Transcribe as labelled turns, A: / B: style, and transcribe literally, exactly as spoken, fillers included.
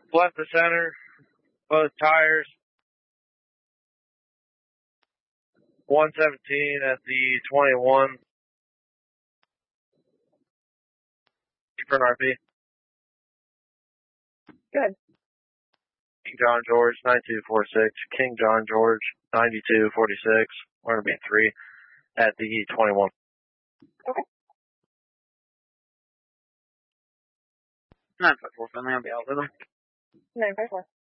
A: left the center, both tires. one seventeen at the twenty-one. Different R P.
B: Good.
A: King John George, nine two four six. King John George, ninety-two forty-six. We're going to be three at the twenty-one.
B: Okay.
A: nine five four, friendly, I'll be out with them.
B: nine five four.